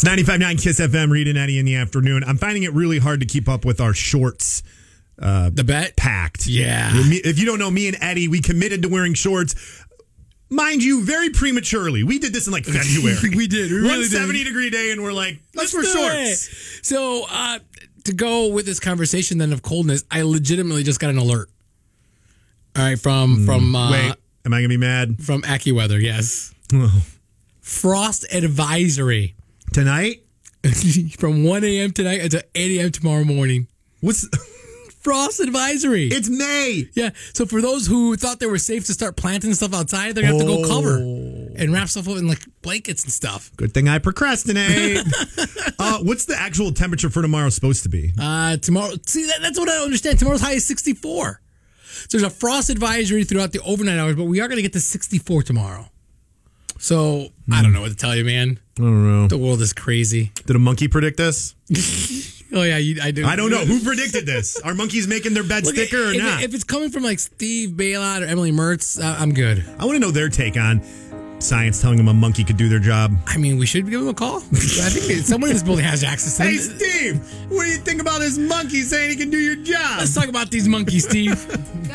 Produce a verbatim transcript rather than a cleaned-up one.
It's ninety-five point nine Kiss F M, Reed and Eddie in the afternoon. I'm finding it really hard to keep up with our shorts. Uh, the bet? Packed. Yeah. If you don't know, me and Eddie, we committed to wearing shorts. Mind you, very prematurely. We did this in like February. we did. We really One seventy did. degree day, and we're like, let's, Let's wear do shorts. it. So, uh, to go with this conversation then of coldness, I legitimately just got an alert. All right, from from uh, Wait, am I gonna be mad? From AccuWeather, yes. Oh. Frost advisory Tonight? from one a.m. tonight until eight a.m. tomorrow morning. What's Frost advisory? It's May. Yeah. So for those who thought they were safe to start planting stuff outside, they're gonna have to go cover and wrap stuff up in like blankets and stuff. Good thing I procrastinate. uh, what's the actual temperature for tomorrow supposed to be? Uh, tomorrow. See, that, that's what I don't understand. Tomorrow's high is sixty-four. So there's a frost advisory throughout the overnight hours, but we are gonna get to sixty-four tomorrow. So mm. I don't know what to tell you, man. I don't know. The world is crazy. Did a monkey predict this? Oh yeah, you, I do. I don't know who predicted this. Are monkeys making their beds Look, thicker or if not? It, if it's coming from like Steve Bailot or Emily Mertz, uh, I'm good. I want to know their take on science telling them a monkey could do their job. I mean, we should give them a call. I think someone in this building has access to them. Hey, Steve, what do you think about this monkey saying he can do your job? Let's talk about these monkeys, Steve.